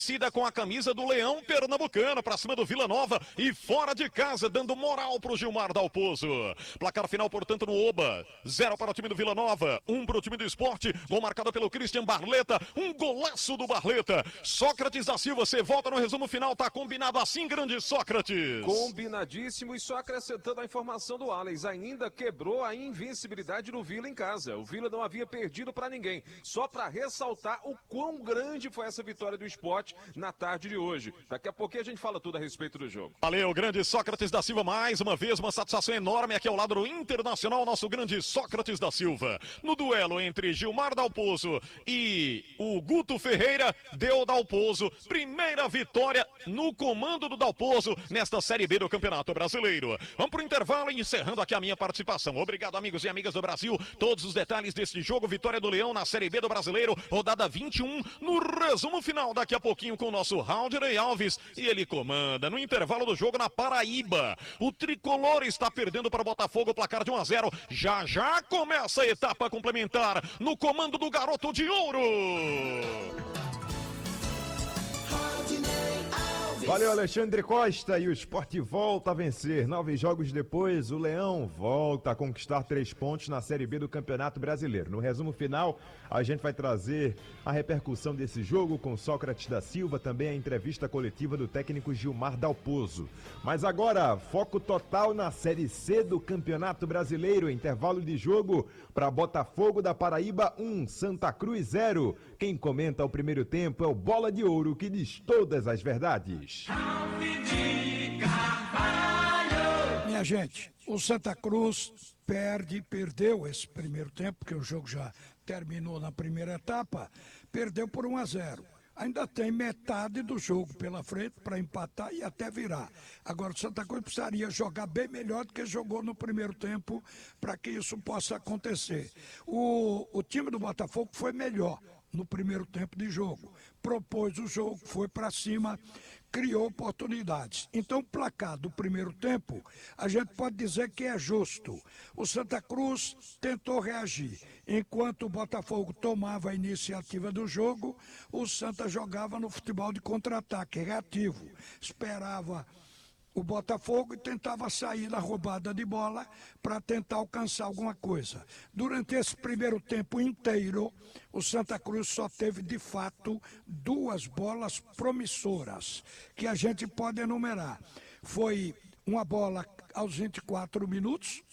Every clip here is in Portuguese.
Com a camisa do Leão Pernambucano pra cima do Vila Nova e fora de casa, dando moral pro Gilmar Dalpozo. Placar final, portanto, no Oba. 0 para o time do Vila Nova, 1 para o time do Sport. Gol marcado pelo Christian Barleta, um golaço do Barleta. Sócrates da Silva, você volta no resumo final, tá combinado assim, grande Sócrates? Combinadíssimo, e só acrescentando a informação do Alex, ainda quebrou a invencibilidade do Vila em casa. O Vila não havia perdido pra ninguém. Só pra ressaltar o quão grande foi essa vitória do Sport na tarde de hoje. Daqui a pouquinho a gente fala tudo a respeito do jogo. Valeu, grande Sócrates da Silva, mais uma vez, uma satisfação enorme aqui ao lado do Internacional, nosso grande Sócrates da Silva. No duelo entre Gilmar Dalpozo e o Guto Ferreira, deu Dalpozo, primeira vitória no comando do Dalpozo nesta Série B do Campeonato Brasileiro. Vamos pro intervalo e encerrando aqui a minha participação. Obrigado, amigos e amigas do Brasil. Todos os detalhes deste jogo, vitória do Leão na Série B do Brasileiro, rodada 21, no resumo final daqui a pouquinho com o nosso Raulderey Alves, e ele comanda no intervalo do jogo na Paraíba. O tricolor está perdendo para o Botafogo, placar de 1-0. Já começa a etapa complementar no comando do Garoto de Ouro. Valeu, Alexandre Costa, e o Sport volta a vencer. 9 jogos depois, o Leão volta a conquistar 3 pontos na Série B do Campeonato Brasileiro. No resumo final, a gente vai trazer a repercussão desse jogo com Sócrates da Silva, também a entrevista coletiva do técnico Gilmar Dalpozo. Mas agora, foco total na Série C do Campeonato Brasileiro. Intervalo de jogo para Botafogo da Paraíba 1, Santa Cruz 0. Quem comenta o primeiro tempo é o Bola de Ouro, que diz todas as verdades. Minha gente, o Santa Cruz perdeu esse primeiro tempo, porque o jogo já terminou na primeira etapa, perdeu por 1-0. Ainda tem metade do jogo pela frente para empatar e até virar. Agora o Santa Cruz precisaria jogar bem melhor do que jogou no primeiro tempo para que isso possa acontecer. O time do Botafogo foi melhor no primeiro tempo de jogo. Propôs o jogo, foi para cima, criou oportunidades. Então o placar do primeiro tempo, a gente pode dizer que é justo. O Santa Cruz tentou reagir. Enquanto o Botafogo tomava a iniciativa do jogo, o Santa jogava no futebol de contra-ataque, reativo. Esperava o Botafogo e tentava sair da roubada de bola para tentar alcançar alguma coisa. Durante esse primeiro tempo inteiro, o Santa Cruz só teve, de fato, 2 bolas promissoras, que a gente pode enumerar. Foi uma bola aos 24 minutos,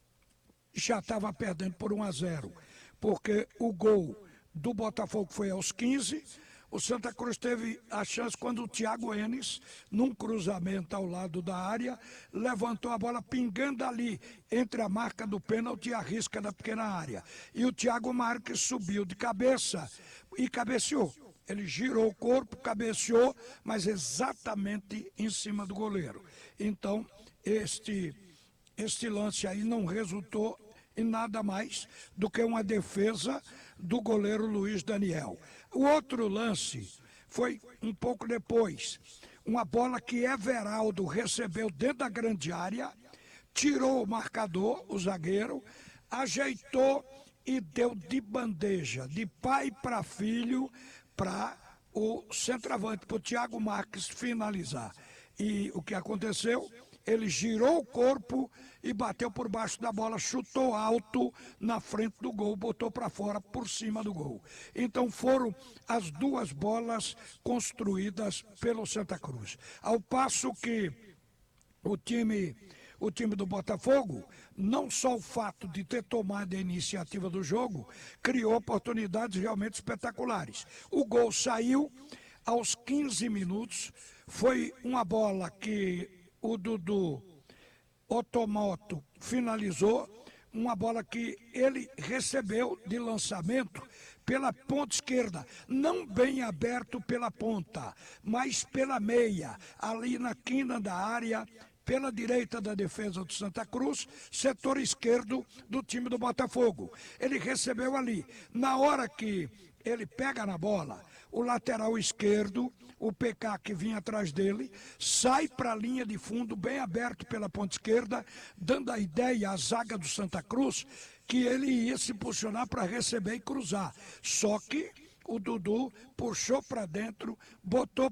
já estava perdendo por 1-0, porque o gol do Botafogo foi aos 15. O Santa Cruz teve a chance quando o Thiago Enes, num cruzamento ao lado da área, levantou a bola pingando ali, entre a marca do pênalti e a risca da pequena área. E o Thiago Marques subiu de cabeça e cabeceou. Ele girou o corpo, cabeceou, mas exatamente em cima do goleiro. Então, este lance aí não resultou em nada mais do que uma defesa do goleiro Luiz Daniel. O outro lance foi um pouco depois. Uma bola que Everaldo recebeu dentro da grande área, tirou o marcador, o zagueiro, ajeitou e deu de bandeja, de pai para filho, para o centroavante, para o Thiago Marques finalizar. E o que aconteceu? Ele girou o corpo e bateu por baixo da bola, chutou alto na frente do gol, botou para fora por cima do gol. Então foram as 2 bolas construídas pelo Santa Cruz. Ao passo que o time do Botafogo, não só o fato de ter tomado a iniciativa do jogo, criou oportunidades realmente espetaculares. O gol saiu aos 15 minutos, foi uma bola que o Dudu Otomoto finalizou, uma bola que ele recebeu de lançamento pela ponta esquerda, não bem aberto pela ponta, mas pela meia, ali na quina da área, pela direita da defesa do Santa Cruz, setor esquerdo do time do Botafogo. Ele recebeu ali. Na hora que ele pega na bola, o lateral esquerdo, o PK que vinha atrás dele, sai para a linha de fundo, bem aberto pela ponta esquerda, dando a ideia à zaga do Santa Cruz que ele ia se posicionar para receber e cruzar. Só que o Dudu puxou para dentro, botou